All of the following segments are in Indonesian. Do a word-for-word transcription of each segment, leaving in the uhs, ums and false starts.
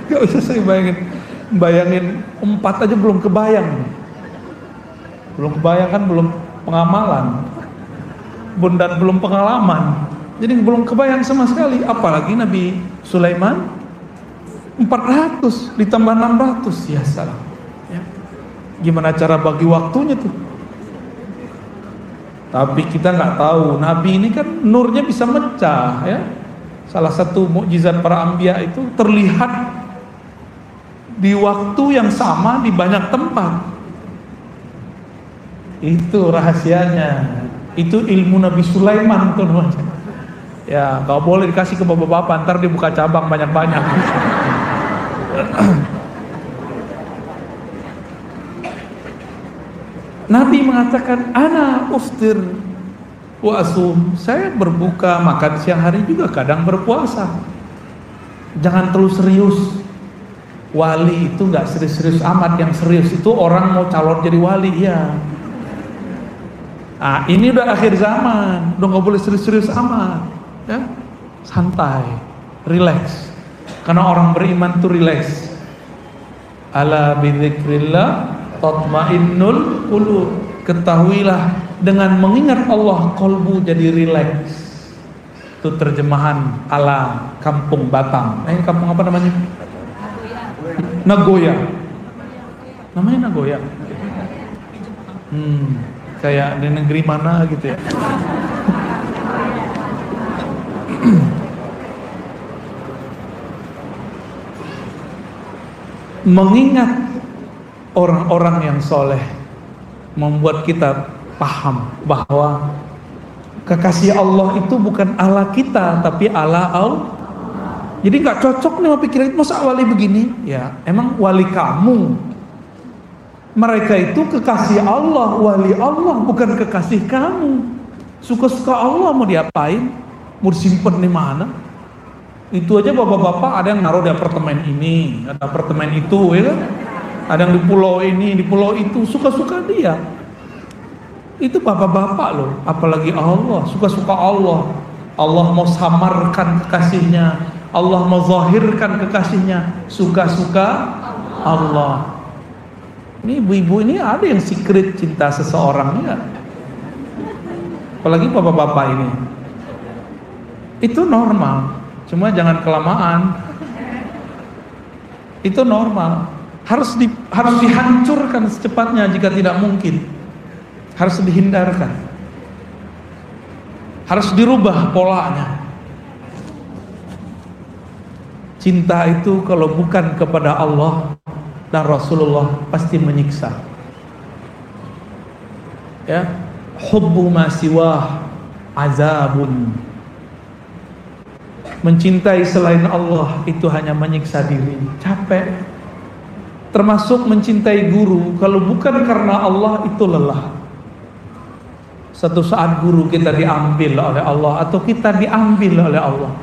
Gak usah saya bayangin, bayangin empat aja belum kebayang, belum kebayang kan, belum pengamalan, dan belum pengalaman, jadi belum kebayang sama sekali. Apalagi Nabi Sulaiman empat ratus ditambah enam ratus, ya salam. Ya. Gimana cara bagi waktunya tuh? Tapi kita nggak tahu, Nabi ini kan nurnya bisa mecah, ya. Salah satu mukjizat para anbiya itu terlihat di waktu yang sama di banyak tempat. Itu rahasianya. Itu ilmu Nabi Sulaiman tuh namanya. Ya, nggak boleh dikasih ke bapak-bapak, ntar dibuka cabang banyak-banyak. Nabi mengatakan, ana uftir wa asum. Saya berbuka, makan siang hari juga, kadang berpuasa. Jangan terlalu serius. Wali itu nggak serius-serius amat. Yang serius itu orang mau calon jadi wali, ya. Ah, ini udah akhir zaman, udah nggak boleh serius-serius amat, ya. Santai, relax. Karena orang beriman tuh relax. Ala bidzikrillah tatmainnul qulub. Ketahuilah, dengan mengingat Allah kolbu jadi rileks. Itu terjemahan ala kampung Batam. Eh, kampung apa namanya? Nagoya. Namanya Nagoya. Hmm, kayak di negeri mana gitu ya. Mengingat orang-orang yang soleh membuat kita paham bahwa kekasih Allah itu bukan Allah kita, tapi Allah Allah. Jadi nggak cocok nih sama pikiran, masa wali begini? Ya, emang wali kamu. Mereka itu kekasih Allah, wali Allah, bukan kekasih kamu. Suka-suka Allah mau diapain? Mau disimpan di mana? Itu aja bapak-bapak ada yang naruh di apartemen ini, ada apartemen itu, ya kan? Ada yang di pulau ini, di pulau itu, suka-suka dia. Itu bapak-bapak loh, apalagi Allah, suka-suka Allah. Allah mau samarkan kekasihnya, Allah mau zahirkan kekasihnya, suka-suka Allah. Ini ibu-ibu ini ada yang secret cinta seseorang, ya. Apalagi bapak-bapak ini. Itu normal, cuma jangan kelamaan. Itu normal. Harus di, harus dihancurkan secepatnya jika tidak mungkin. Harus dihindarkan. Harus dirubah polanya. Cinta itu kalau bukan kepada Allah dan Rasulullah pasti menyiksa. Ya, hubbu ma siwah azabun. Mencintai selain Allah itu hanya menyiksa diri, capek. Termasuk mencintai guru, kalau bukan karena Allah itu lelah. Satu saat guru kita diambil oleh Allah atau kita diambil oleh Allah,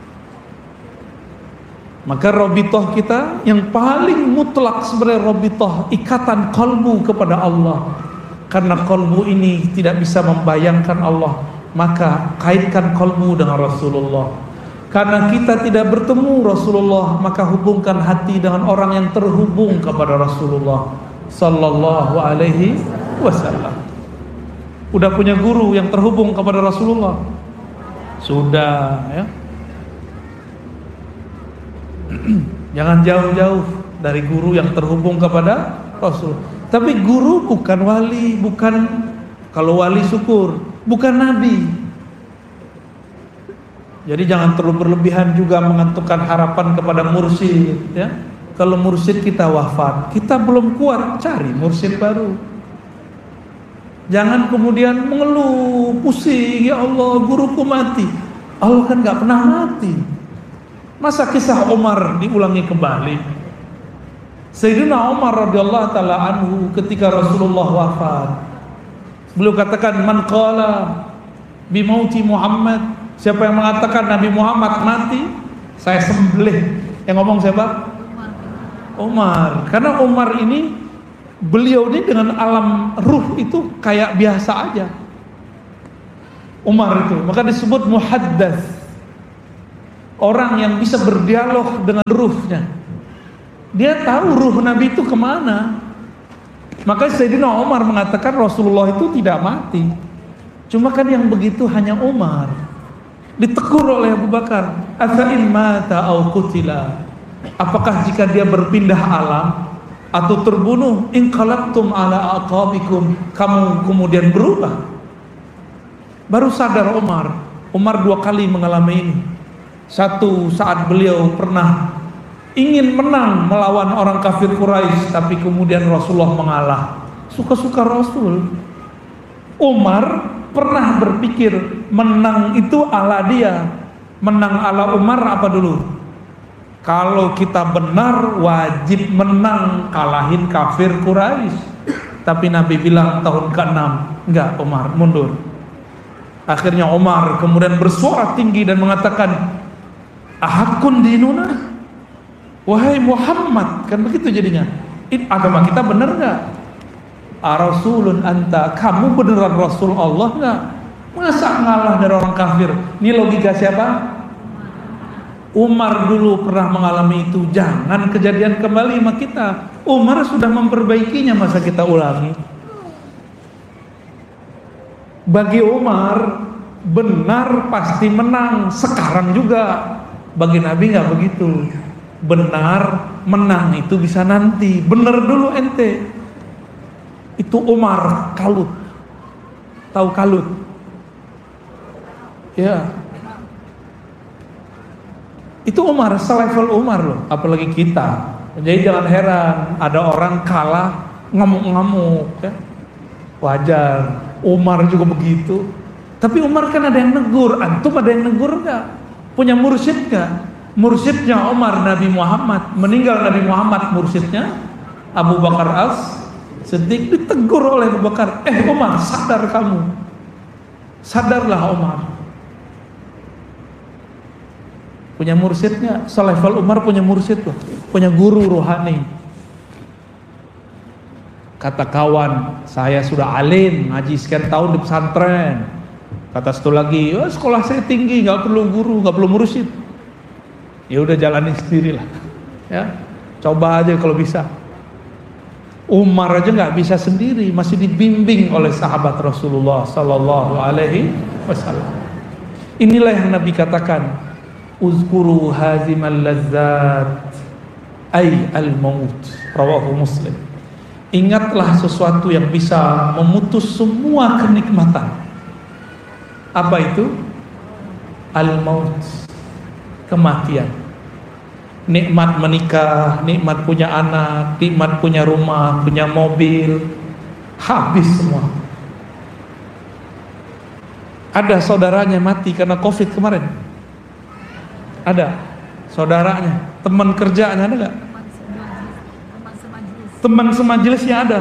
maka robitoh kita yang paling mutlak sebenarnya robitoh ikatan kolbu kepada Allah. Karena kolbu ini tidak bisa membayangkan Allah, maka kaitkan kolbu dengan Rasulullah. Karena kita tidak bertemu Rasulullah, maka hubungkan hati dengan orang yang terhubung kepada Rasulullah sallallahu alaihi wasallam. Udah punya guru yang terhubung kepada Rasulullah? Sudah, ya. Jangan jauh-jauh dari guru yang terhubung kepada Rasul. Tapi guru bukan wali, bukan, kalau wali syukur, bukan nabi. Jadi jangan terlalu berlebihan juga mengantukkan harapan kepada mursyid, ya. Kalau mursyid kita wafat, kita belum kuat, cari mursyid baru. Jangan kemudian mengeluh, pusing, ya Allah guruku mati. Allah kan gak pernah mati. Masa kisah Umar diulangi kembali? Sayyidina Umar radhiyallahu taala anhu ketika Rasulullah wafat, beliau katakan, man qala bimauti Muhammad, siapa yang mengatakan Nabi Muhammad mati, saya sembelih. Yang ngomong siapa? Umar. Karena Umar ini, beliau ini dengan alam ruh itu kayak biasa aja. Umar itu, maka disebut muhaddats. Orang yang bisa berdialog dengan ruhnya. Dia tahu ruh Nabi itu kemana. Maka Sayyidina Umar mengatakan Rasulullah itu tidak mati. Cuma kan yang begitu hanya Umar. Ditegur oleh Abu Bakar, "Atsa'in mata au qutila?" Apakah jika dia berpindah alam atau terbunuh, in qalaqtum ala aqabikum, kamu kemudian berubah? Baru sadar Umar. Umar dua kali mengalami ini. Satu saat beliau pernah ingin menang melawan orang kafir Quraisy, tapi kemudian Rasulullah mengalah. Suka-suka Rasul. Umar pernah berpikir menang itu ala dia. Menang ala Umar apa dulu? Kalau kita benar wajib menang, kalahin kafir Quraisy. Tapi Nabi bilang tahun keenam, enggak, Umar mundur. Akhirnya Umar kemudian bersuara tinggi dan mengatakan, "Ahakun dinuna?" Wahai Muhammad, kan begitu jadinya. Ini agama kita benar nggak? Arasulun anta, kamu beneran Rasul Allah nggak? Masa ngalah dari orang kafir? Ini logika siapa? Umar dulu pernah mengalami itu. Jangan kejadian kembali sama kita. Umar sudah memperbaikinya, masa kita ulangi? Bagi Umar benar pasti menang. Sekarang juga. Bagi Nabi nggak begitu. Benar menang itu bisa nanti. Benar dulu ente. Itu Umar kalut. Tahu kalut? Ya. Itu Umar, selevel Umar loh. Apalagi kita. Jadi jangan heran ada orang kalah ngamuk-ngamuk ya. Wajar. Umar juga begitu. Tapi Umar kan ada yang negur. Antum ada yang negur nggak? Punya mursyid nggak? Mursyidnya Umar Nabi Muhammad. Meninggal Nabi Muhammad, mursyidnya Abu Bakar As-Siddiq. Ditegur oleh Abu Bakar, eh Umar, sadar kamu. Sadarlah Umar. Punya mursyidnya, selevel Umar punya mursyid loh. Punya guru rohani. Kata kawan, saya sudah alim, ngaji sekian tahun di pesantren. Kata satu lagi, oh, sekolah saya tinggi, gak perlu guru, gak perlu mursyid. Ya udah jalanin sendirilah, ya coba aja kalau bisa. Umar aja nggak bisa sendiri, masih dibimbing oleh sahabat Rasulullah Sallallahu Alaihi Wasallam. Inilah yang Nabi katakan, uzkuru hazimal lazzat ay al maut, rawahu Muslim. Ingatlah sesuatu yang bisa memutus semua kenikmatan. Apa itu? Al maut, kematian. Nikmat menikah, nikmat punya anak, nikmat punya rumah, punya mobil, habis semua. Ada saudaranya mati karena COVID kemarin. Ada saudaranya, teman kerjanya ada nggak? Teman semajelisnya ada.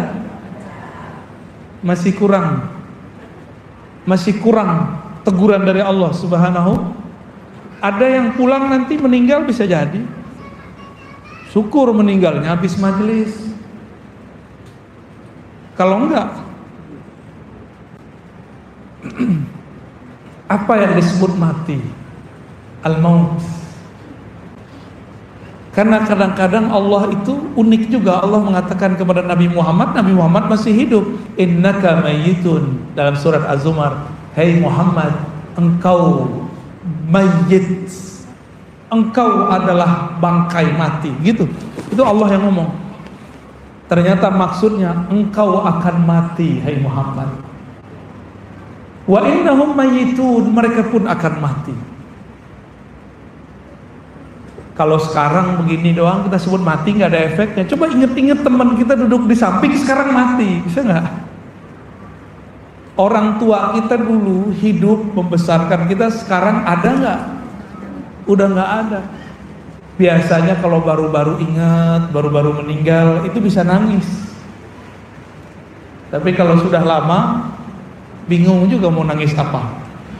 Masih kurang, masih kurang teguran dari Allah Subhanahu. Ada yang pulang nanti meninggal bisa jadi. Syukur meninggalnya habis majelis. Kalau enggak, apa yang disebut mati? Al-maut. Karena kadang-kadang Allah itu unik juga. Allah mengatakan kepada Nabi Muhammad, Nabi Muhammad masih hidup. Innaka mayyitun, dalam surat Az-Zumar. Hei Muhammad, engkau mayyit, engkau adalah bangkai mati, gitu. Itu Allah yang ngomong. Ternyata maksudnya engkau akan mati, hai Muhammad. Wa innahum mayyitun, mereka pun akan mati. Kalau sekarang begini doang kita sebut mati, nggak ada efeknya. Coba inget-inget teman kita duduk di samping sekarang mati, bisa nggak? Orang tua kita dulu hidup membesarkan kita, sekarang ada nggak? Udah nggak ada. Biasanya kalau baru-baru ingat, baru-baru meninggal, itu bisa nangis. Tapi kalau sudah lama, bingung juga mau nangis apa.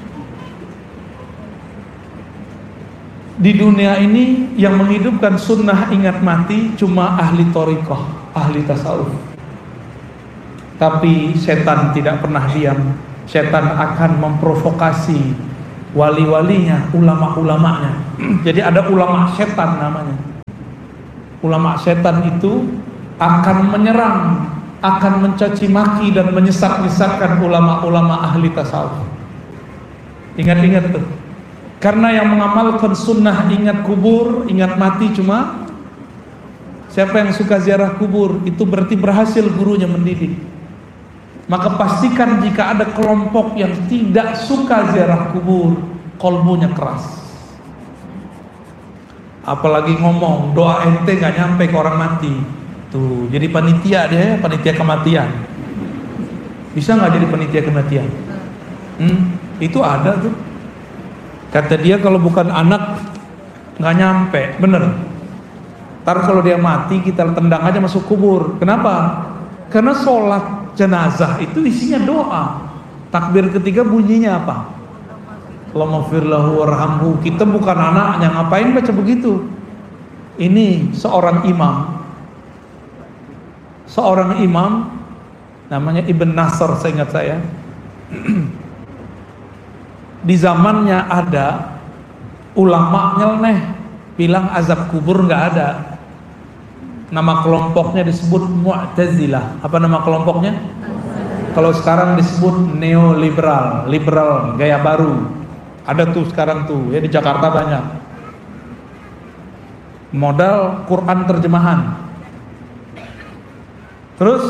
Di dunia ini yang menghidupkan sunnah ingat mati cuma ahli thariqah, ahli tasawuf. Tapi setan tidak pernah diam. Setan akan memprovokasi wali-walinya, ulama-ulamanya. Jadi ada ulama setan namanya. ulama setan itu akan menyerang, akan mencaci maki dan menyesak-nyesakkan ulama-ulama ahli tasawuf. Ingat-ingat tuh. Karena yang mengamalkan sunnah ingat kubur, ingat mati cuma siapa yang suka ziarah kubur itu berarti berhasil gurunya mendidik. Maka pastikan jika ada kelompok yang tidak suka ziarah kubur, kolbunya keras. Apalagi ngomong doa ente gak nyampe ke orang mati. Tuh, jadi panitia dia, panitia kematian. Bisa nggak jadi panitia kematian? Hmm, itu ada tuh. Kata dia kalau bukan anak nggak nyampe, bener. Ntar kalau dia mati kita tendang aja masuk kubur. Kenapa? Karena sholat jenazah itu isinya doa. Takbir ketiga bunyinya apa? Allahumma fir lahu warhamhu. Kita bukan anaknya, ngapain baca begitu? Ini seorang imam. Seorang imam namanya Ibn Nasr, saya ingat saya. Di zamannya ada ulama nyeleneh bilang azab kubur nggak ada. Nama kelompoknya disebut Mu'tazilah. Apa nama kelompoknya? Kalau sekarang disebut neoliberal, liberal, gaya baru. Ada tuh sekarang tuh, ya di Jakarta banyak. Modal Quran terjemahan. Terus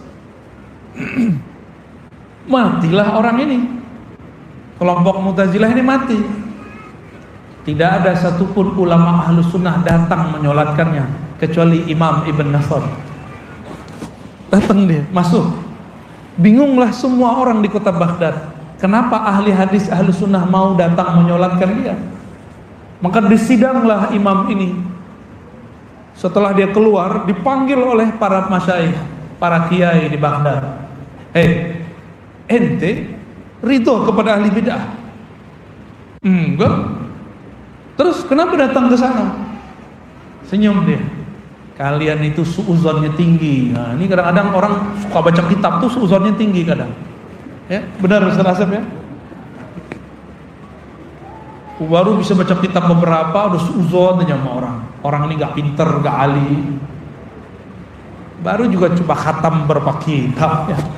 matilah orang ini. Kelompok Mu'tazilah ini mati. Tidak ada satupun ulama Ahlus Sunnah datang menyolatkannya kecuali Imam Ibn Nasr. Datang dia, masuk. Bingunglah semua orang di kota Baghdad. Kenapa ahli hadis Ahlus Sunnah mau datang menyolatkan dia? Maka disidanglah imam ini. Setelah dia keluar, dipanggil oleh para masyayikh, para kiai di Baghdad. Eh, ente ridho kepada ahli bid'ah? Enggak. Terus kenapa datang ke sana? Senyum dia. Kalian itu suuzonnya tinggi. Nah, ini kadang-kadang orang suka baca kitab tuh suuzonnya tinggi kadang. Ya, benar Ustaz Asep ya? Baru bisa baca kitab beberapa udah suuzon aja sama orang. Orang ini gak pinter, gak ahli. Baru juga coba khatam berapa kitab ya.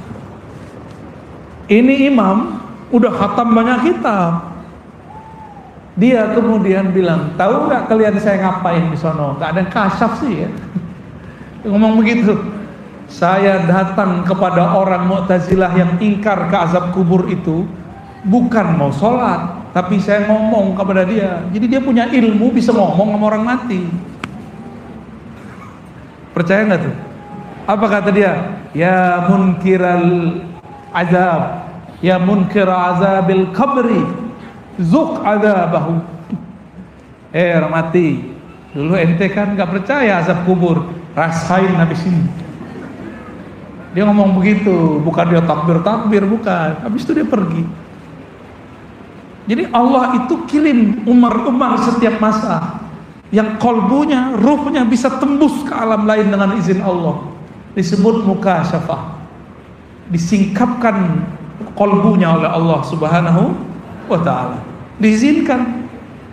Ini imam udah khatam banyak kitab. Dia kemudian bilang, tahu nggak kalian saya ngapain di sono? Gak ada yang kasyaf sih ya. Ngomong begitu. Saya datang kepada orang Mu'tazilah yang ingkar ke azab kubur itu bukan mau sholat, tapi saya ngomong kepada dia. Jadi dia punya ilmu bisa ngomong sama orang mati. Percaya nggak tuh? Apa kata dia? Ya munkiral azab, ya munkir azabil qabri, zuk azabahu. Eh orang mati, dulu ente kan nggak percaya azab kubur, rasain habis ini. Dia ngomong begitu, bukan dia takbir-takbir, bukan. Habis itu dia pergi. Jadi Allah itu kirim umar-umar setiap masa yang kolbunya, ruhnya bisa tembus ke alam lain dengan izin Allah. Disebut mukasyafah. Disingkapkan kolbunya oleh Allah Subhanahu wa ta'ala. Diizinkan.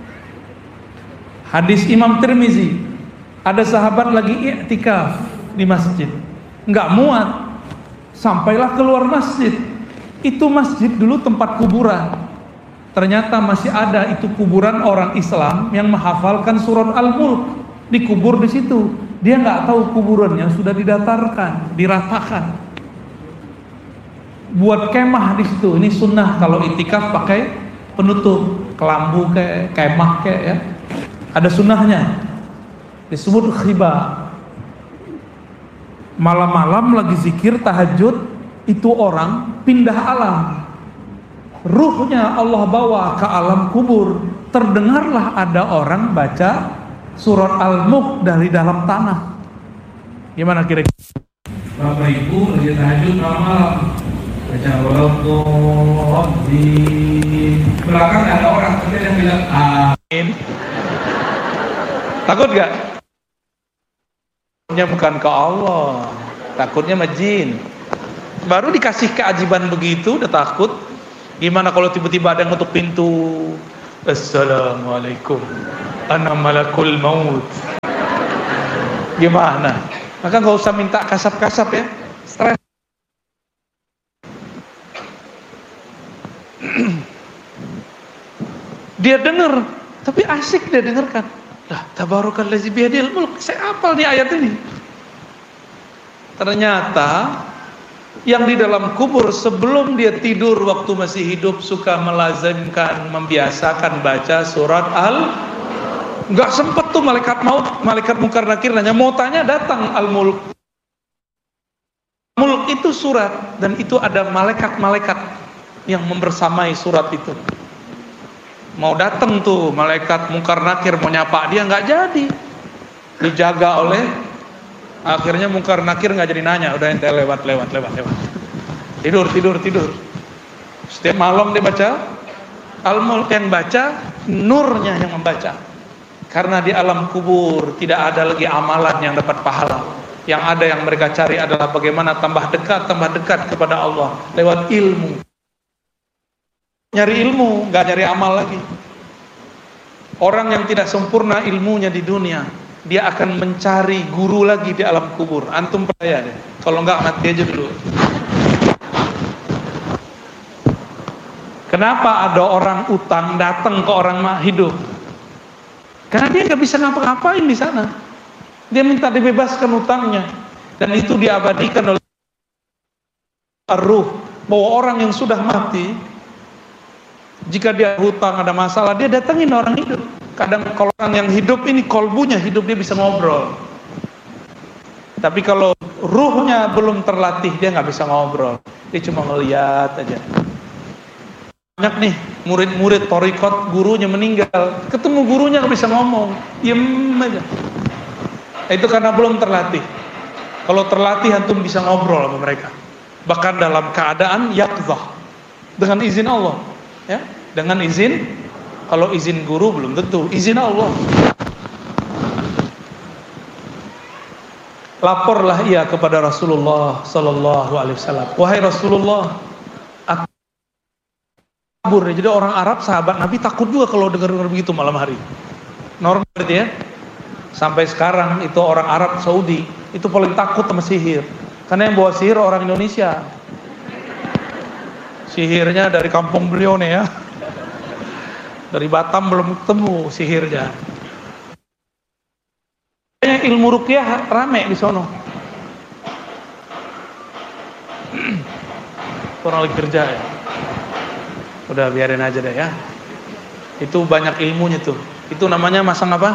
Hadis Imam Tirmizi, ada sahabat lagi i'tikaf di masjid, nggak muat, sampailah keluar masjid. Itu masjid dulu tempat kuburan. Ternyata masih ada itu kuburan orang Islam yang menghafalkan surat Al-Mulk, dikubur di situ. Dia nggak tahu kuburannya sudah didatarkan, diratakan. Buat kemah di situ. Ini sunnah kalau itikaf pakai penutup, kelambu kayak kemah kayak ya. Ada sunnahnya. Disebut khiba. Malam-malam lagi zikir tahajud, itu orang pindah alam. Ruhnya Allah bawa ke alam kubur. Terdengarlah ada orang baca surat Al-Mulk dari dalam tanah. Gimana kira-kira? Bapak Ibu lagi tahajud malam, baca Allah di belakang ada orang yang bilang amin. Takut gak? Takutnya bukan ke Allah, takutnya sama jin. Baru dikasih keajiban begitu udah takut. Gimana kalau tiba-tiba ada yang ngetuk pintu? Assalamualaikum, ana malakul maut. Gimana? Maka nggak usah minta kasap-kasap ya, stres. Dia dengar, tapi asik dia dengarkan. Lah, tabarakallazi biyadil mulk. Saya hafal nih ayat ini. Ternyata yang di dalam kubur sebelum dia tidur waktu masih hidup suka melazimkan, membiasakan baca surat Al. Nggak sempet tuh malaikat maut, malaikat Munkar Nakir nanya, mau tanya datang Al-Mulk. Mulk itu surat, dan itu ada malaikat-malaikat yang membersamai surat itu. Mau datang tuh malaikat Munkar Nakir mau nyapa dia, nggak jadi, dijaga oleh, akhirnya Munkar Nakir nggak jadi nanya, udah ente lewat lewat lewat lewat, tidur tidur tidur. Setiap malam dia baca Al-Mulk, yang baca nurnya yang membaca, karena di alam kubur tidak ada lagi amalan yang dapat pahala. Yang ada yang mereka cari adalah bagaimana tambah dekat tambah dekat kepada Allah lewat ilmu. Nyari ilmu, nggak nyari amal lagi. Orang yang tidak sempurna ilmunya di dunia, dia akan mencari guru lagi di alam kubur. Antum percaya deh. Kalau nggak, mati aja dulu. Kenapa ada orang utang datang ke orang hidup? Karena dia nggak bisa ngapa-ngapain di sana. Dia minta dibebaskan utangnya, dan itu diabadikan oleh ar-ruh, bahwa orang yang sudah mati, jika dia hutang ada masalah, dia datangin orang hidup. Kadang kalau orang yang hidup ini kolbunya hidup, dia bisa ngobrol. Tapi kalau ruhnya belum terlatih, dia nggak bisa ngobrol. Dia cuma ngeliat aja. Banyak nih murid-murid thariqat, gurunya meninggal, ketemu gurunya nggak bisa ngomong, diem aja. Nah, itu karena belum terlatih. Kalau terlatih, antum bisa ngobrol sama mereka. Bahkan dalam keadaan yaqzah, dengan izin Allah. Ya, dengan izin, kalau izin guru belum tentu, izin Allah. Laporlah ia kepada Rasulullah Sallallahu Alaihi Wasallam, wahai Rasulullah, aku kabur. Jadi orang Arab, sahabat Nabi, takut juga kalau dengar-dengar begitu malam hari. Normal berarti ya. Sampai sekarang itu orang Arab Saudi itu paling takut sama sihir, karena yang bawa sihir orang Indonesia. Sihirnya dari kampung beliau nih ya, dari Batam belum ketemu sihirnya. Ilmu ruqyah rame di sono. Orang lagi kerja ya. Udah biarin aja deh ya. Itu banyak ilmunya tuh. Itu namanya masang apa?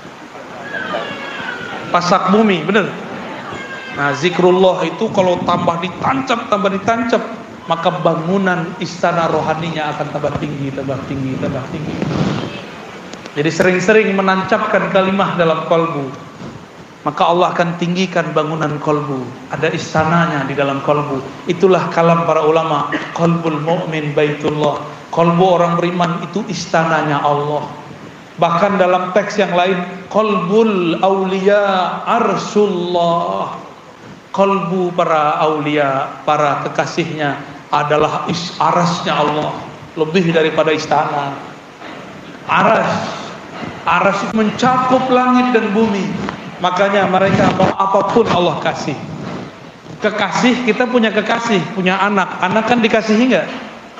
Pasak bumi, bener. Nah, zikrullah itu kalau tambah ditancap, tambah ditancap, maka bangunan istana rohaninya akan tambah tinggi, tambah tinggi, tambah tinggi. Jadi sering-sering menancapkan kalimah dalam kolbu, maka Allah akan tinggikan bangunan kolbu. Ada istananya di dalam kolbu. Itulah kalam para ulama, qalbul mu'min baitullah. Kolbu orang beriman itu istananya Allah. Bahkan dalam teks yang lain, qalbul aulia arsullah. Kolbu para aulia, para kekasihnya adalah arasnya Allah, lebih daripada istana. Aras, aras mencakup langit dan bumi. Makanya mereka mau apapun Allah kasih. Kekasih, kita punya kekasih, punya anak. Anak kan dikasihi nggak?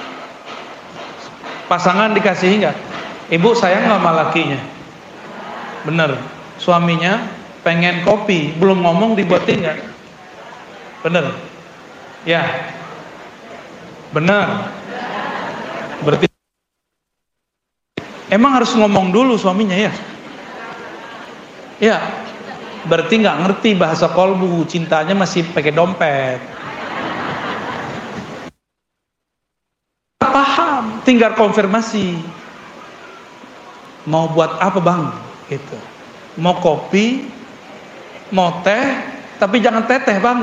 Pasangan dikasihi nggak? Ibu sayang nggak sama lakinya? Bener. Suaminya pengen kopi, belum ngomong dibuatin nggak? Bener. Ya. Bener. Berarti emang harus ngomong dulu suaminya ya? Ya. Berarti nggak ngerti bahasa kolbu, cintanya masih pakai dompet. Paham, tinggal konfirmasi. Mau buat apa bang? Gitu. Mau kopi, mau teh, tapi jangan teteh bang.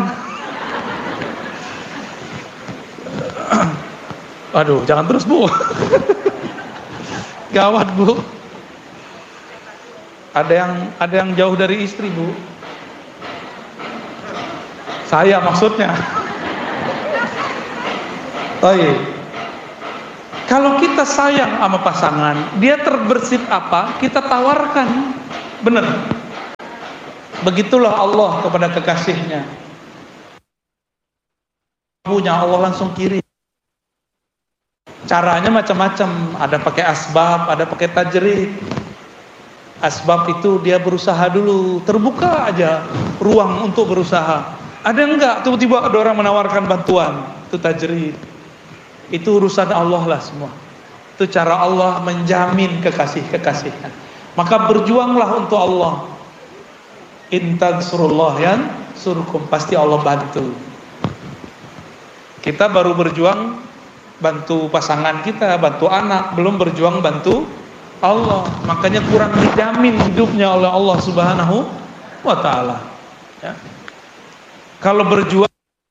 Aduh, jangan terus bu. Gawat bu. Ada yang ada yang jauh dari istri bu. Saya maksudnya. Baik. Kalau kita sayang sama pasangan, dia terbersit apa, kita tawarkan. Bener. Begitulah Allah kepada kekasihnya. Punya Allah langsung kirim. Caranya macam-macam, ada pakai asbab, ada pakai tajrid. Asbab itu dia berusaha dulu, terbuka aja ruang untuk berusaha. Ada enggak tiba-tiba ada orang menawarkan bantuan, itu tajrid. Itu urusan Allah lah semua. Itu cara Allah menjamin kekasih-kekasihnya. Maka berjuanglah untuk Allah. In tansurullah yansurkum, pasti Allah bantu. Kita baru berjuang bantu pasangan kita, bantu anak, belum berjuang bantu Allah. Makanya kurang dijamin hidupnya oleh Allah Subhanahu wa ta'ala, ya. Kalau berjuang,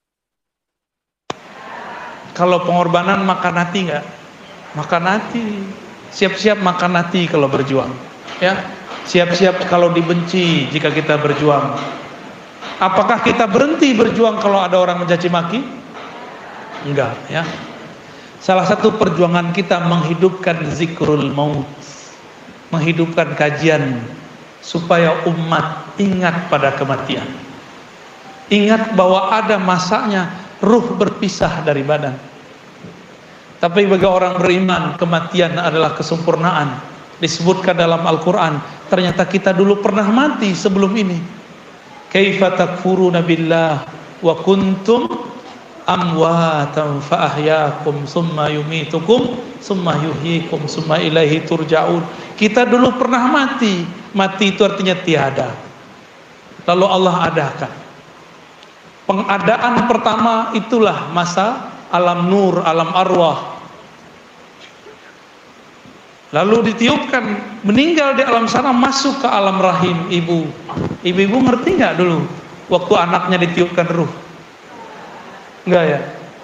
kalau pengorbanan makan hati enggak? Makan hati. Siap-siap makan hati kalau berjuang, ya. Siap-siap kalau dibenci jika kita berjuang. Apakah kita berhenti berjuang kalau ada orang mencaci maki? Enggak, ya. Salah satu perjuangan kita menghidupkan zikrul maut, menghidupkan kajian supaya umat ingat pada kematian. Ingat bahwa ada masanya ruh berpisah dari badan. Tapi bagi orang beriman, kematian adalah kesempurnaan. Disebutkan dalam Al-Quran, ternyata kita dulu pernah mati sebelum ini. Kaifa takfuruna billah wa kuntum amwatan fa ahyaakum summa yumitukum summa yuhyikum summa ilaihi turja'un. Kita dulu pernah mati. Mati itu artinya tiada, lalu Allah adakan. Pengadaan pertama itulah masa alam nur, alam arwah. Lalu ditiupkan, meninggal di alam sana, masuk ke alam rahim ibu. Ibu-ibu ngerti nggak dulu waktu anaknya ditiupkan ruh? Enggak ya?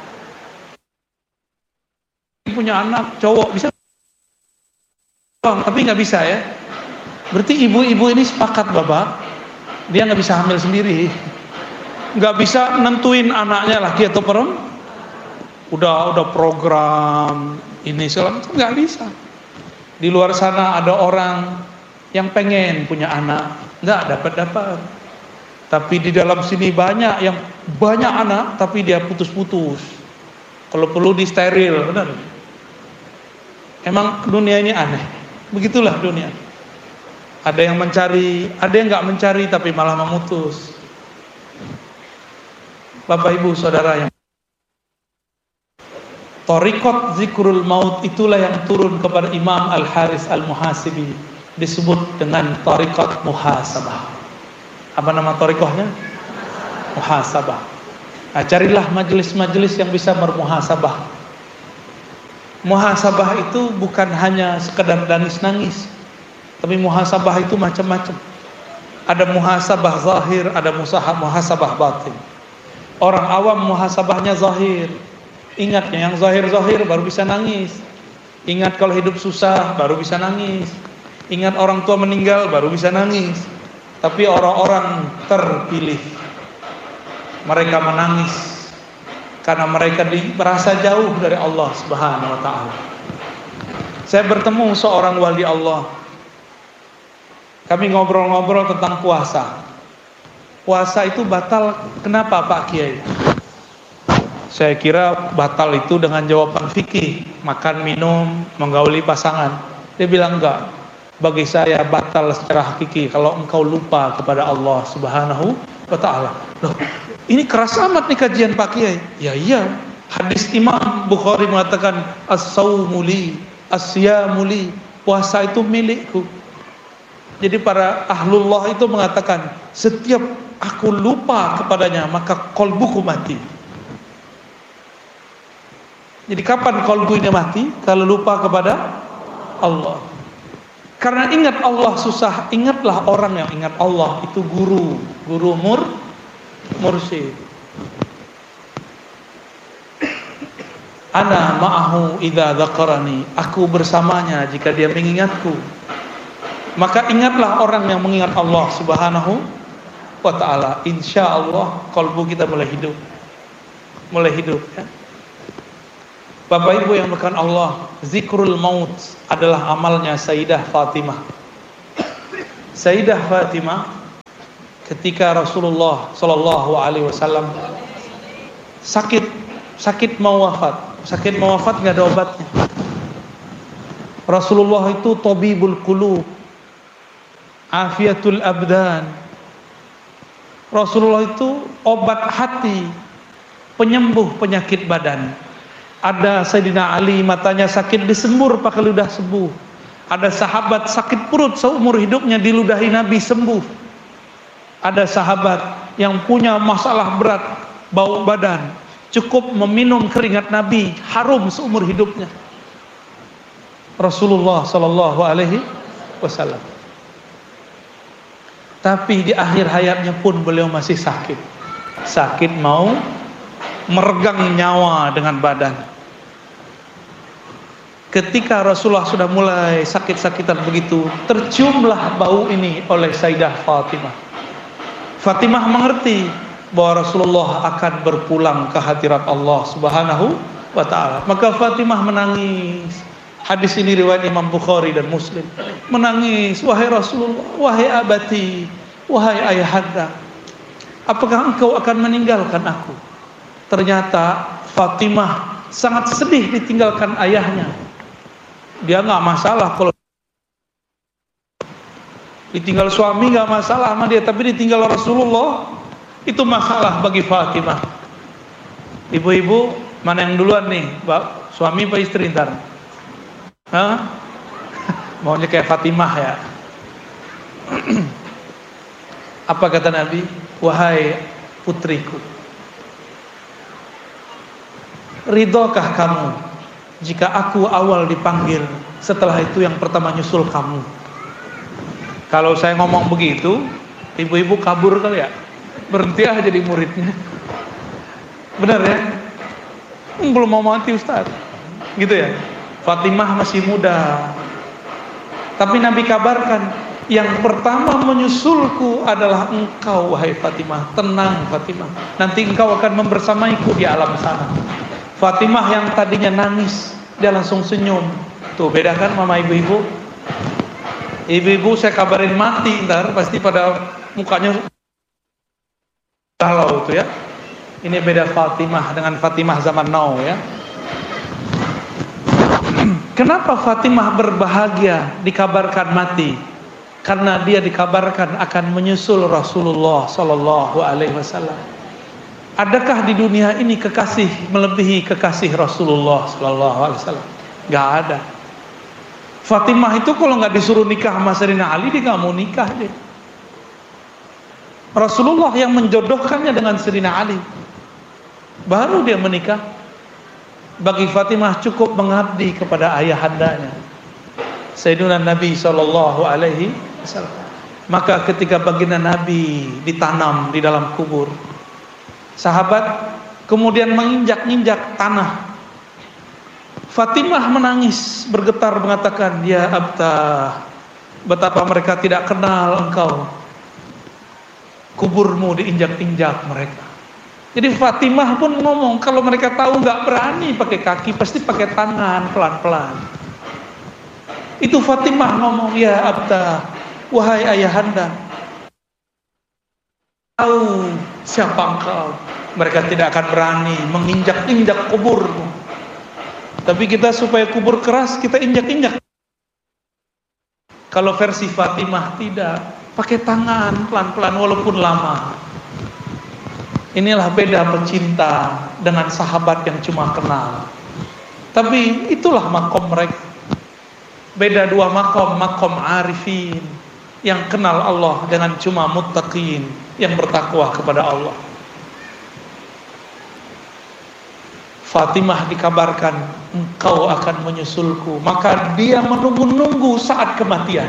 Punya anak cowok bisa, tapi nggak bisa ya. Berarti ibu-ibu ini sepakat bapak, dia nggak bisa hamil sendiri, nggak bisa nentuin anaknya laki atau perempuan. Udah udah program ini segala macam, nggak bisa. Di luar sana ada orang yang pengen punya anak, nggak dapat-dapat. Tapi di dalam sini banyak yang banyak anak, tapi dia putus-putus. Kalau perlu di steril, benar. Emang dunia ini aneh. Begitulah dunia. Ada yang mencari, ada yang nggak mencari, tapi malah memutus. Bapak Ibu Saudara yang Thariqat zikrul maut itulah yang turun kepada Imam Al-Haris Al-Muhasibi, disebut dengan Thariqat muhasabah. Apa nama thariqahnya? Muhasabah. Nah, carilah majelis-majelis yang bisa bermuhasabah. Muhasabah itu bukan hanya sekedar nangis-nangis, tapi muhasabah itu macam-macam. Ada muhasabah zahir, ada muhasabah batin. Orang awam muhasabahnya zahir. Ingat, yang zahir-zahir baru bisa nangis. Ingat kalau hidup susah baru bisa nangis. Ingat orang tua meninggal baru bisa nangis. Tapi orang-orang terpilih, mereka menangis karena mereka merasa jauh dari Allah Subhanahu wa ta'ala. Saya bertemu seorang wali Allah. Kami ngobrol-ngobrol tentang puasa. Puasa itu batal, kenapa Pak Kiai? Saya kira batal itu dengan jawaban fikih, makan, minum, menggauli pasangan. Dia bilang enggak. Bagi saya batal secara hakiki kalau engkau lupa kepada Allah Subhanahu wa ta'ala. Loh, ini keras amat nih kajian Pak Kiai. Ya iya, hadis Imam Bukhari mengatakan as-sawmu li, as-siyamu li, puasa itu milikku. Jadi para ahlullah itu mengatakan, setiap aku lupa kepadanya maka qalbuku mati. Jadi kapan qalbu ini mati? Kalau lupa kepada Allah. Karena ingat Allah susah, ingatlah orang yang ingat Allah itu guru, guru mur, mursyid. Ana ma'ahu idza dzakarani, aku bersamanya jika dia mengingatku. Maka ingatlah orang yang mengingat Allah Subhanahu wa ta'ala. Insyaallah kalbu kita mulai hidup. Mulai hidup, ya. Bapak Ibu yang berkahan Allah, zikrul maut adalah amalnya Sayyidah Fatimah. Sayyidah Fatimah ketika Rasulullah Shallallahu Alaihi Wasallam sakit, sakit mau wafat, sakit mau wafat nggak ada obatnya. Rasulullah itu tabibul qulub, afiatul abdan. Rasulullah itu obat hati, penyembuh penyakit badan. Ada Sayyidina Ali matanya sakit disembur pakai ludah sembuh. Ada sahabat sakit perut seumur hidupnya diludahi Nabi sembuh. Ada sahabat yang punya masalah berat bau badan, cukup meminum keringat Nabi harum seumur hidupnya. Rasulullah Sallallahu Alaihi Wasallam. Tapi di akhir hayatnya pun beliau masih sakit. Sakit mau meregang nyawa dengan badan. Ketika Rasulullah sudah mulai sakit-sakitan begitu, terciumlah bau ini oleh Sayyidah Fatimah. Fatimah mengerti bahwa Rasulullah akan berpulang ke hadirat Allah Subhanahu wa ta'ala. Maka Fatimah menangis. Hadis ini riwayat Imam Bukhari dan Muslim. Menangis, wahai Rasulullah, wahai abati, wahai ayahanda, apakah engkau akan meninggalkan aku? Ternyata Fatimah sangat sedih ditinggalkan ayahnya. Dia nggak masalah kalau ditinggal suami, nggak masalah sama dia, tapi ditinggal Rasulullah itu masalah bagi Fatimah. Ibu-ibu mana yang duluan nih, Pak? Suami apa istri ntar? Hah? Maunya kayak Fatimah ya? Apa kata Nabi? Wahai putriku, ridhokah kamu jika aku awal dipanggil, setelah itu yang pertama nyusul kamu? Kalau saya ngomong begitu, ibu-ibu kabur kali ya, berhenti aja jadi muridnya. Benar ya? Belum mau mati Ustaz, gitu ya. Fatimah masih muda, tapi Nabi kabarkan, yang pertama menyusulku adalah engkau wahai Fatimah. Tenang Fatimah, nanti engkau akan membersamaiku di alam sana. Fatimah yang tadinya nangis, dia langsung senyum. Tuh beda kan mama ibu-ibu. Ibu-ibu saya kabarin mati, ntar pasti pada mukanya galau itu ya. Ini beda Fatimah dengan Fatimah zaman now ya. Kenapa Fatimah berbahagia dikabarkan mati? Karena dia dikabarkan akan menyusul Rasulullah Sallallahu Alaihi Wasallam. Adakah di dunia ini kekasih melebihi kekasih Rasulullah Sallallahu Alaihi Wasallam? Gak ada. Fatimah itu kalau nggak disuruh nikah sama Sayyidina Ali, dia nggak mau nikah deh. Rasulullah yang menjodohkannya dengan Sayyidina Ali, baru dia menikah. Bagi Fatimah cukup mengabdi kepada ayahandanya Sayyidina Nabi Sallallahu Alaihi Wasallam. Maka ketika baginda Nabi ditanam di dalam kubur, sahabat kemudian menginjak-injak tanah. Fatimah menangis bergetar mengatakan, ya Abtah, betapa mereka tidak kenal engkau, kuburmu diinjak-injak mereka. Jadi Fatimah pun ngomong, kalau mereka tahu nggak berani pakai kaki, pasti pakai tangan pelan-pelan. Itu Fatimah ngomong, ya Abtah, wahai ayahanda, tahu siapa engkau, mereka tidak akan berani menginjak-injak kuburmu. Tapi kita supaya kubur keras, kita injak-injak. Kalau versi Fatimah tidak, pakai tangan pelan-pelan walaupun lama. Inilah beda pecinta dengan sahabat yang cuma kenal. Tapi itulah makom mereka. Beda dua makom, makom arifin yang kenal Allah dengan cuma muttaqin yang bertakwa kepada Allah. Fatimah dikabarkan, engkau akan menyusulku. Maka dia menunggu-nunggu saat kematian.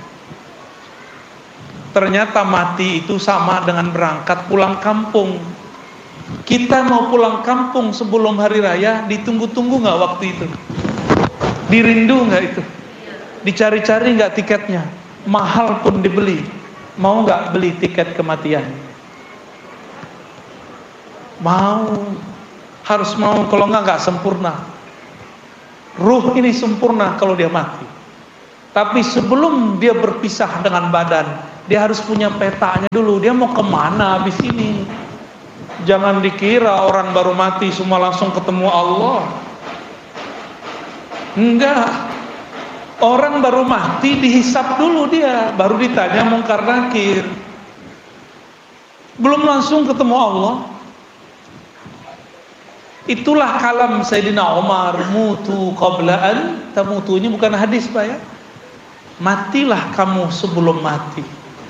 Ternyata mati itu sama dengan berangkat pulang kampung. Kita mau pulang kampung sebelum hari raya, ditunggu-tunggu gak waktu itu? Dirindu gak itu? Dicari-cari gak tiketnya? Mahal pun dibeli. Mau gak beli tiket kematian? Mau. Harus mau, kalau enggak enggak sempurna. Ruh ini sempurna kalau dia mati. Tapi sebelum dia berpisah dengan badan, dia harus punya petanya dulu. Dia mau kemana habis ini? Jangan dikira orang baru mati semua langsung ketemu Allah. Enggak. Orang baru mati dihisap dulu dia, baru ditanya mungkar nakir. Belum langsung ketemu Allah. Itulah kalam Sayyidina Umar, mutu qablaan tamutu. Ini bukan hadis Pak ya. Matilah kamu sebelum mati.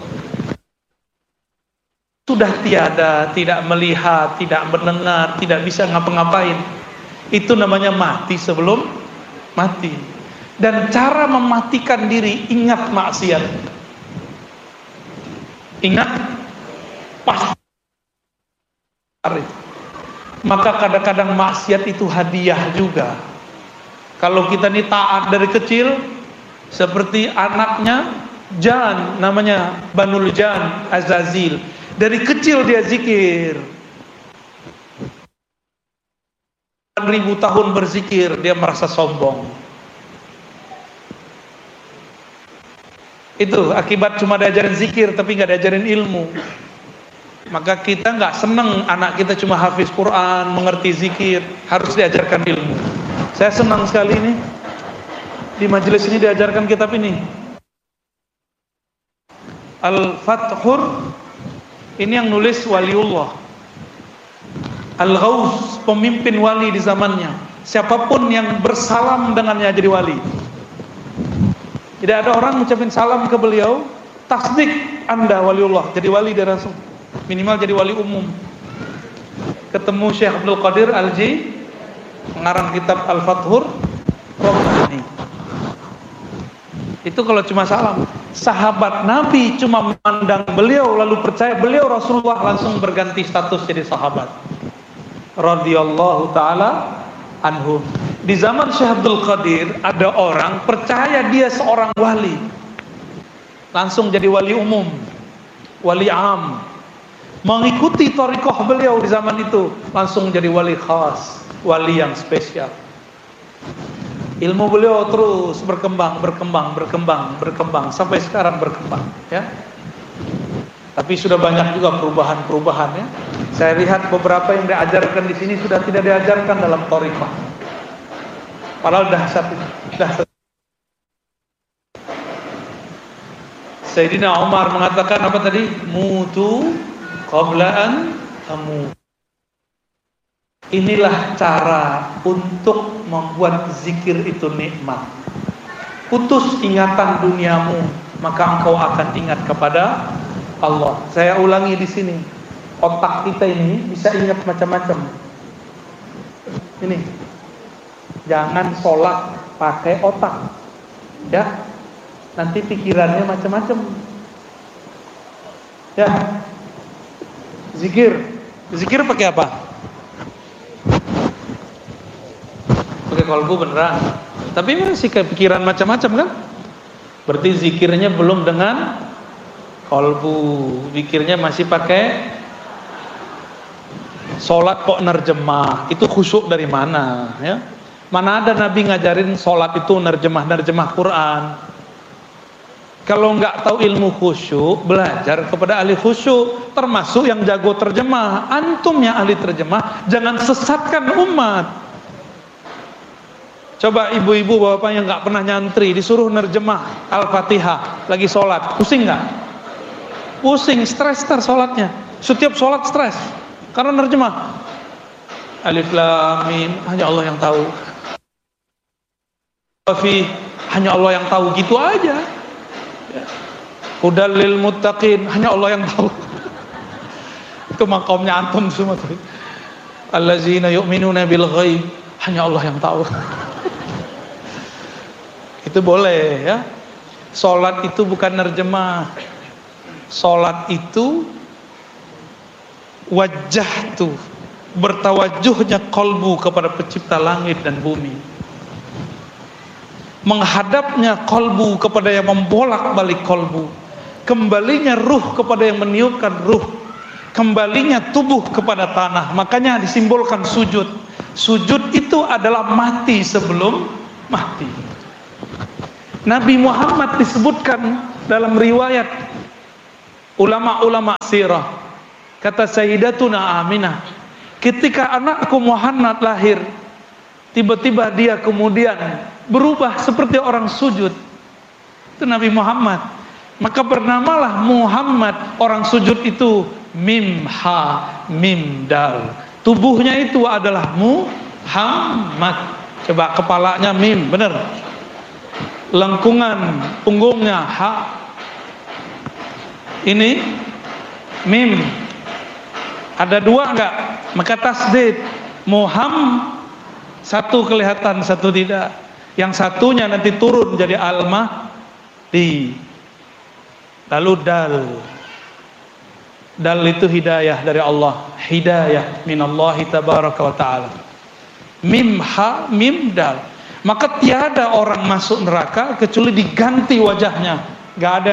Sudah tiada, tidak melihat, tidak mendengar, tidak bisa ngapa-ngapain. Itu namanya mati sebelum mati. Dan cara mematikan diri, ingat maksiat. Ingat pasti. Maka kadang-kadang maksiat itu hadiah juga. Kalau kita ini taat dari kecil, seperti anaknya Jan, namanya Banul Jan Azazil. Dari kecil dia zikir, ribu tahun berzikir, dia merasa sombong. Itu akibat cuma diajarin zikir tapi nggak diajarin ilmu. Maka kita nggak seneng anak kita cuma hafiz Quran, mengerti zikir, harus diajarkan ilmu. Saya senang sekali ini di majelis ini diajarkan kitab ini, Al-Fathur. Ini yang nulis waliullah, Al-Ghaus, pemimpin wali di zamannya. Siapapun yang bersalam dengannya jadi wali. Tidak ada orang mengucapkan salam ke beliau, tasdik Anda waliullah, jadi wali dia langsung. Minimal jadi wali umum. Ketemu Syekh Abdul Qadir Al-Ji, pengarang kitab Al-Fathur Rabbani. Itu kalau cuma salam. Sahabat Nabi cuma memandang beliau lalu percaya beliau Rasulullah, langsung berganti status jadi sahabat. Radhiyallahu taala anhu. Di zaman Syekh Abdul Qadir ada orang percaya dia seorang wali, langsung jadi wali umum, wali am. Mengikuti thariqah beliau di zaman itu, langsung jadi wali khas, wali yang spesial. Ilmu beliau terus berkembang, berkembang, berkembang, berkembang sampai sekarang berkembang, ya. Tapi sudah banyak juga perubahan-perubahan, ya. Saya lihat beberapa yang diajarkan di sini sudah tidak diajarkan dalam thariqah. Padahal dahsyat, dahsyat. Sayyidina Umar mengatakan apa tadi? Mutu qablaan tamut. Inilah cara untuk membuat zikir itu nikmat. Putus ingatan duniamu, maka engkau akan ingat kepada Allah. Saya ulangi di sini. Otak kita ini bisa ingat macam-macam. Ini. Jangan sholat pakai otak. Ya. Nanti pikirannya macam-macam. Ya. Zikir. Zikir pakai apa? Pakai kolbu beneran. Tapi masih kepikiran macam-macam kan? Berarti zikirnya belum dengan kolbu. Zikirnya masih pakai sholat kok nerjemah. Itu khusyuk dari mana? Ya? Mana ada Nabi ngajarin sholat itu nerjemah-nerjemah Quran. Kalau nggak tahu ilmu khusyuk, belajar kepada ahli khusyuk, termasuk yang jago terjemah. Antum yang ahli terjemah, jangan sesatkan umat. Coba ibu-ibu bapak yang nggak pernah nyantri disuruh nerjemah Al-Fatihah lagi sholat, pusing nggak? Pusing, stres ter sholatnya. Setiap sholat stres karena nerjemah. Alif Lam Mim hanya Allah yang tahu. Fi hanya Allah yang tahu, gitu aja. Hudal lil muttaqin hanya Allah yang tahu. Itu makomnya antum semua tuh. Allazina yu'minuna bil ghaib hanya Allah yang tahu. Itu boleh ya. Salat itu bukan nerjemah. Salat itu wajah tuh, bertawajuhnya kolbu kepada pencipta langit dan bumi, menghadapnya kolbu kepada yang membolak-balik kolbu, kembalinya ruh kepada yang meniupkan ruh, kembalinya tubuh kepada tanah. Makanya disimbolkan sujud. Sujud itu adalah mati sebelum mati. Nabi Muhammad disebutkan dalam riwayat ulama-ulama sirah, kata Sayyidatuna Aminah, ketika anakku Muhammad lahir, tiba-tiba dia kemudian berubah seperti orang sujud. Itu Nabi Muhammad. Maka bernamalah Muhammad. Orang sujud itu mim ha mim dal. Tubuhnya itu adalah Muhammad. Coba kepalanya mim, benar. Lengkungan punggungnya ha. Ini mim. Ada dua enggak? Maka tasdid. Muhammad, satu kelihatan, satu tidak. Yang satunya nanti turun jadi al-mahdi. Lalu dal. Dal itu hidayah dari Allah. Hidayah minallahi tabaraka wa ta'ala. Mim ha mim dal. Maka tiada orang masuk neraka kecuali diganti wajahnya. Gak ada.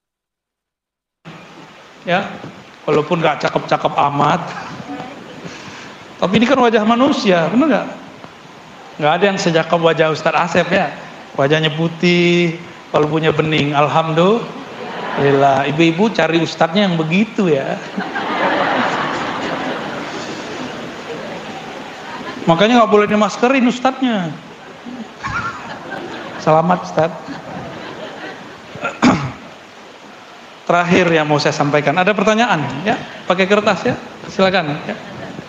Ya, walaupun gak cakep-cakep amat, tapi ini kan wajah manusia, benar gak? Gak ada yang sejak wajah Ustadz Asep ya. Wajahnya putih, kalbunya bening. Alhamdulillah. Ibu-ibu cari ustadznya yang begitu ya. Makanya gak boleh dimaskerin ustadznya. Selamat Ustadz. Terakhir yang mau saya sampaikan, ada pertanyaan ya? Pakai kertas ya, silakan ya.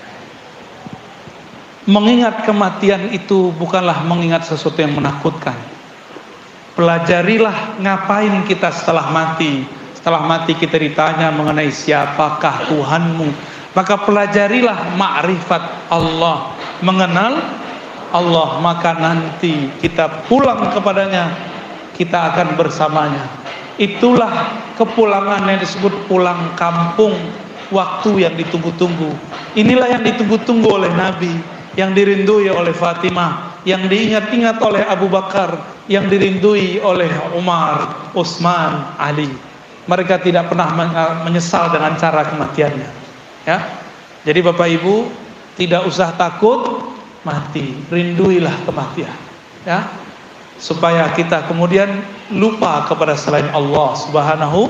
Mengingat kematian itu bukanlah mengingat sesuatu yang menakutkan. Pelajarilah ngapain kita setelah mati. Setelah mati kita ditanya mengenai siapakah Tuhanmu. Maka pelajarilah ma'rifat Allah, mengenal Allah, maka nanti kita pulang kepadanya, kita akan bersamanya. Itulah kepulangan yang disebut pulang kampung, waktu yang ditunggu-tunggu. Inilah yang ditunggu-tunggu oleh Nabi, yang dirindui oleh Fatimah, yang diingat-ingat oleh Abu Bakar, yang dirindui oleh Umar, Utsman, Ali. Mereka tidak pernah menyesal dengan cara kematiannya. Ya, jadi Bapak Ibu tidak usah takut mati, rinduilah kematian. Ya, supaya kita kemudian lupa kepada selain Allah Subhanahu.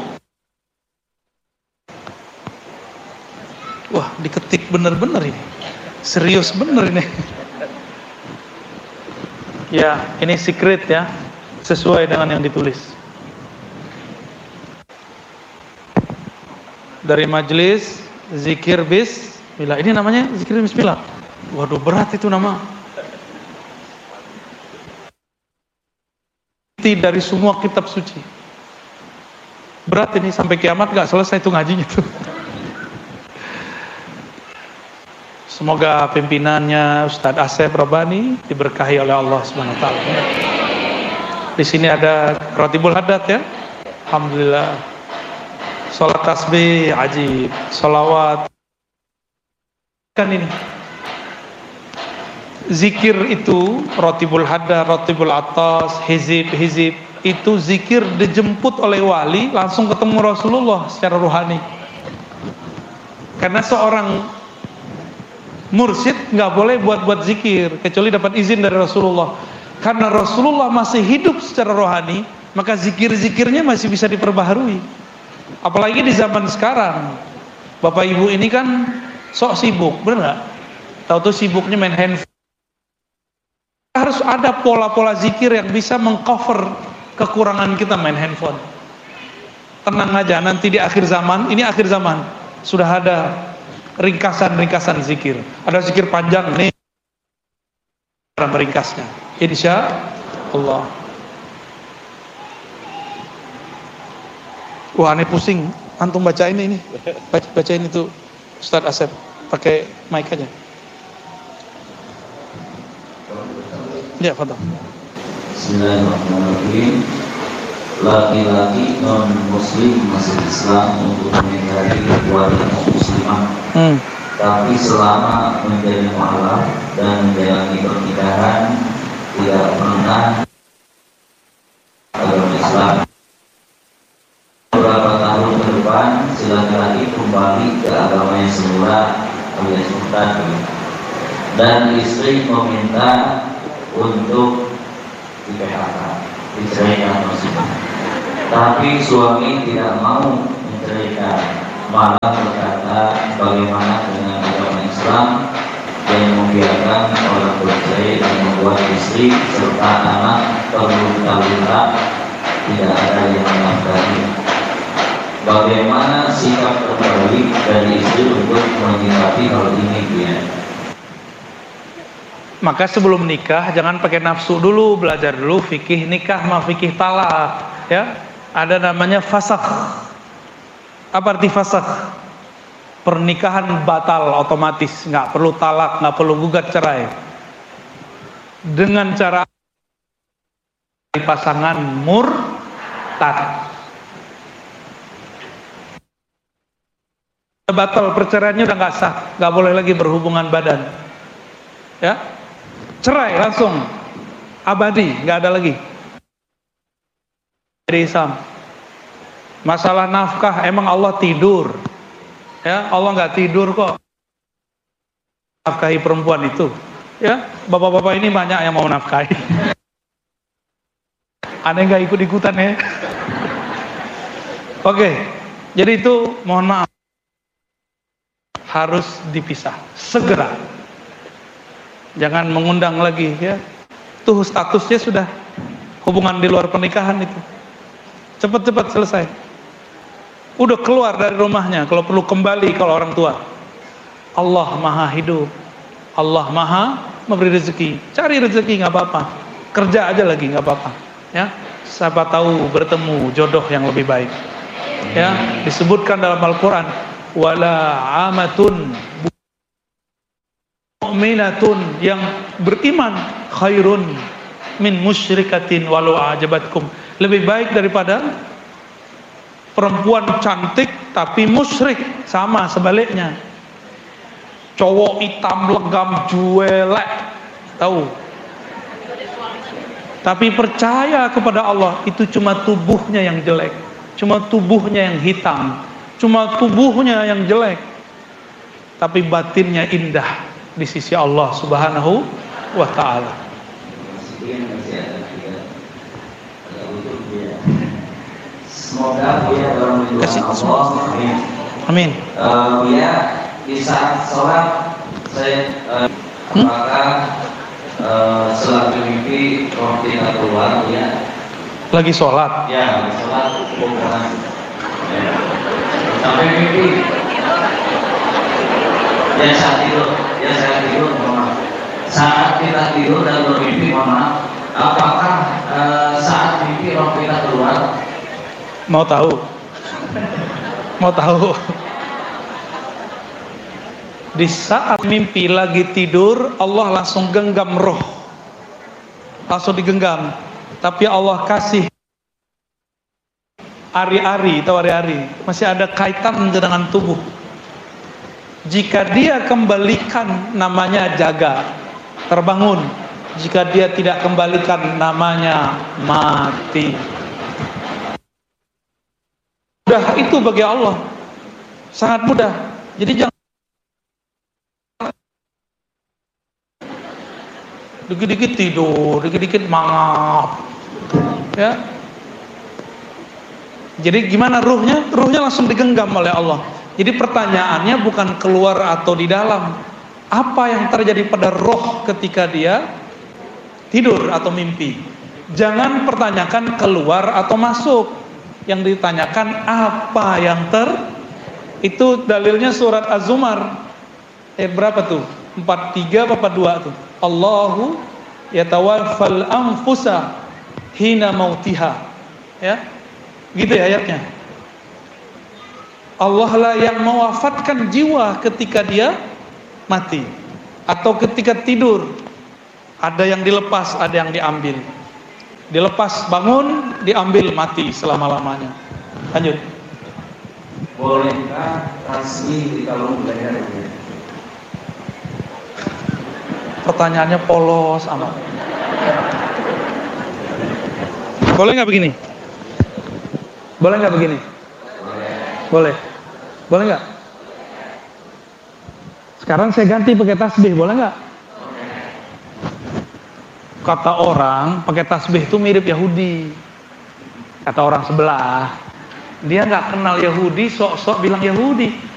Wah, diketik bener-bener ini. Serius bener ini. Ya, ini secret ya. Sesuai dengan yang ditulis. Dari majelis zikir bismillah. Ini namanya zikir bismillah. Waduh, berat itu nama. Dari semua kitab suci. Berat ini, sampai kiamat gak selesai itu ngajinya tuh. Semoga pimpinannya Ustadz Asep Rabbani diberkahi oleh Allah Subhanahu wa taala. Di sini ada Ratibul Hadat ya. Alhamdulillah. Salat tasbih ajib, salawat. Kan ini. Zikir itu Ratibul Hadat, Ratibul Atas, hizib, hizib itu zikir dijemput oleh wali langsung ketemu Rasulullah secara rohani. Karena seorang mursyid nggak boleh buat-buat zikir kecuali dapat izin dari Rasulullah. Karena Rasulullah masih hidup secara rohani, maka zikir-zikirnya masih bisa diperbaharui. Apalagi di zaman sekarang, Bapak Ibu ini kan sok sibuk, bener nggak? Tahu tuh sibuknya main handphone. Harus ada pola-pola zikir yang bisa mengcover kekurangan kita main handphone. Tenang aja, nanti di akhir zaman, ini akhir zaman, sudah ada ringkasan-ringkasan zikir. Ada zikir panjang nih, meringkasnya. Insya Allah. Wah, ini pusing. Antum bacain ini, baca, bacain itu Ustadz Asep, pakai mic aja. Ya, fadhal. Bismillahirrahmanirrahim. Laki-laki non muslim masuk Islam untuk menghindari keluarga muslimah. Hmm. Tapi selama menjadi mualaf dan menjalani pernikahan tidak pernah agama Islam. Beberapa tahun ke depan si laki-laki kembali ke agama yang semula alias murtad, dan istri meminta untuk di P H K, diceraikan maksudnya. Tapi suami tidak mau bercerai, malah berkata bagaimana dengan agama Islam yang membiarkan orang bercerai dan membuat istri serta anak terluka-luka tidak ada yang menafkahi. Bagaimana sikap terbaik dari istri untuk menyikapi hal ini ya? Maka sebelum nikah jangan pakai nafsu dulu, belajar dulu fikih nikah sama fikih talak, ya. Ada namanya fasakh. Apa arti fasakh? Pernikahan batal otomatis, nggak perlu talak, nggak perlu gugat cerai. Dengan cara pasangan murtad. Batal perceraiannya udah nggak sah, nggak boleh lagi berhubungan badan, ya. Cerai langsung abadi, nggak ada lagi. Jadi Islam. Masalah nafkah, emang Allah tidur? Ya, Allah nggak tidur kok. Nafkahi perempuan itu, ya. Bapak-bapak ini banyak yang mau nafkahi. Aneh nggak ikut-ikutan ya. Oke, jadi itu mohon maaf harus dipisah segera. Jangan mengundang lagi ya. Tuh statusnya sudah hubungan di luar pernikahan itu. Cepat-cepat selesai. Udah keluar dari rumahnya, kalau perlu kembali kalau orang tua. Allah Maha hidup. Allah Maha memberi rezeki. Cari rezeki nggak apa-apa. Kerja aja lagi nggak apa-apa. Ya, siapa tahu bertemu jodoh yang lebih baik. Ya, disebutkan dalam Al-Qur'an, wala amatun mu'minatun, yang beriman khairun min musyrikatin walau ajabatkum, lebih baik daripada perempuan cantik tapi musyrik. Sama sebaliknya, cowok hitam legam juelek tahu tapi percaya kepada Allah, itu cuma tubuhnya yang jelek, cuma tubuhnya yang hitam, cuma tubuhnya yang jelek, tapi batinnya indah di sisi Allah Subhanahu wa ta'ala. Semoga ya dalam lindungan Allah. Amin. Amin. Uh, ya di saat sholat saya uh, hmm? apakah uh, selagi mimpi roh kita keluar ya? Lagi sholat? Ya lagi sholat bukan. Ya. Sampai mimpi. Ya saat tidur, ya saat tidur, mohon maaf. Saat kita tidur dan bermimpi, mohon maaf. Apakah uh, saat mimpi roh kita keluar? Mau tahu? Mau tahu? Di saat mimpi lagi tidur, Allah langsung genggam roh, langsung digenggam. Tapi Allah kasih ari-ari, tahu ari-ari, masih ada kaitan dengan tubuh. Jika dia kembalikan, namanya jaga, terbangun. Jika dia tidak kembalikan, namanya mati. Mudah itu bagi Allah, sangat mudah. Jadi jangan dikit-dikit tidur, dikit-dikit mangap, ya. Jadi gimana ruhnya? Ruhnya langsung digenggam oleh Allah. Jadi pertanyaannya bukan keluar atau di dalam. Apa yang terjadi pada roh ketika dia tidur atau mimpi? Jangan pertanyakan keluar atau masuk. Yang ditanyakan apa yang ter itu. Dalilnya surat Az-Zumar ayat berapa tuh? empat puluh tiga apa empat puluh dua tuh? Allahu yatawaffal anfusa hina mautiha, ya gitu ya ayatnya. Allah lah yang mewafatkan jiwa ketika dia mati atau ketika tidur. Ada yang dilepas, ada yang diambil. Dilepas bangun, diambil mati selama-lamanya. Lanjut. Bolehkah tasbih di kalung leher? Pertanyaannya polos amat. Boleh nggak begini? Boleh nggak begini? Boleh. Boleh nggak? Sekarang saya ganti pakai tasbih, boleh nggak? Kata orang pakai tasbih itu mirip Yahudi. Kata orang sebelah. Dia nggak kenal Yahudi, sok-sok bilang Yahudi.